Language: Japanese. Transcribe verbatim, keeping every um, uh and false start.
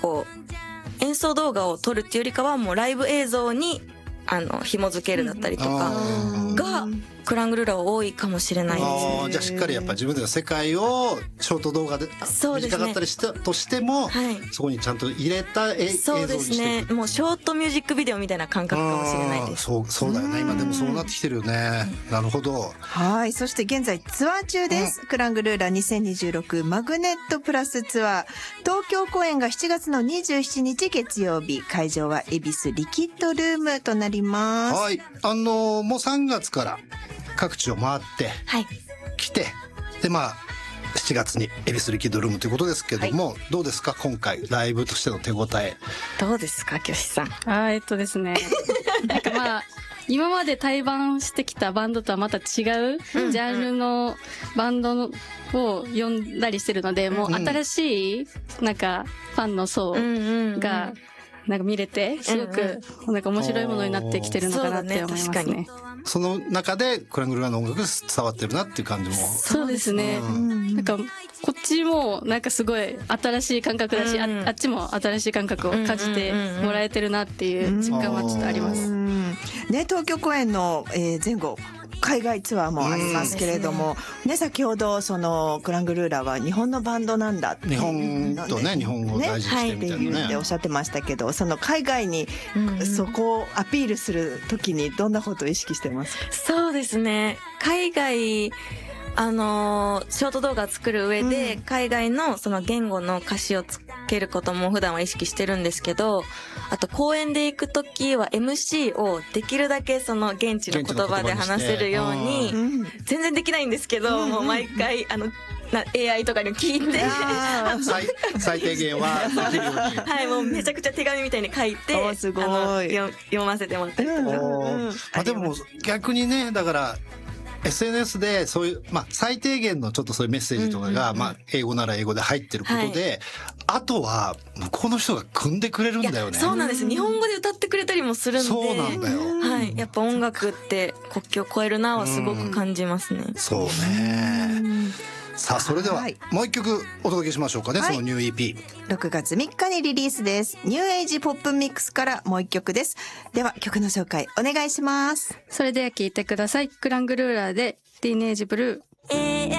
こう演奏動画を撮るっていうよりかはもうライブ映像にあの紐付けるだったりとかがクラングルーラは多いかもしれないですね。 あじゃあしっかりやっぱ自分での世界をショート動画でそうですね短かったりしたとしても、はい、そこにちゃんと入れたえそうですね、 映像にしていく。 もうショートミュージックビデオみたいな感覚かもしれないです。 そうそうだよね、今でもそうなってきてるよね。なるほど。 はい、そして現在ツアー中です、うん、クラングルーラにせんにじゅうろくマグネットプラスツアー東京公演がしちがつのにじゅうしちにち月曜日、会場は恵比寿リキッドルームとなります。 はい、あのー、もうさんがつから各地を回って来て、はい、でまあしちがつに恵比寿リキッドルームということですけども、はい、どうですか今回ライブとしての手応え。 どうですかきよしさん。 あえっとですねなんかまあ今まで対バンしてきたバンドとはまた違うジャンルのバンドを呼んだりしてるので、もう新しいなんかファンの層がなんか見れてすごくなんか面白いものになってきてるのかなって思いますね。 その中でクラングルーラの音楽が伝わってるなっていう感じも。 そうですね、うん、なんかこっちもなんかすごい新しい感覚だし、うん、あ, あっちも新しい感覚を感じてもらえてるなっていう実感はちょっとあります、うん、 ね、東京公演の、えー、前後海外ツアーもありますけれども、ねね、先ほどそのクラングルーラは日本のバンドなんだって日本とね日本語を大事にしてみたいなね、 ね、はい、っておっしゃってましたけど、その海外にそこをアピールするときにどんなことを意識してますか？ そうですね、海外あのー、ショート動画を作る上で、うん、海外のその言語の歌詞をつけることも普段は意識してるんですけど、あと公演で行くときは エムシー をできるだけその現地の言葉で話せるように、全然できないんですけど、うん、もう毎回あのな エーアイ とかに聞いて最, 最低限はできるようにはい、もうめちゃくちゃ手紙みたいに書いてすごいあの読ませてもらったりとか、うんうん、あでも逆にね、だからエスエヌエス でそういう、まあ、最低限のちょっとそういうメッセージとかが、まあ、英語なら英語で入ってることで、はい、あとは向こうの人が組んでくれるんだよね。 そうなんです、日本語で歌ってくれたりもするんで。 そうなんだよ、 はい、やっぱ音楽って国境を越えるなはすごく感じますね。 うん、そうね。さあそれではもう一曲お届けしましょうかね、はい、そのニュー イーピーろくがつみっかにリリースです。ニューエイジポップミックスからもう一曲です。では曲の紹介お願いします。 それでは聴いてください。クラングルーラーでティーネージブルー。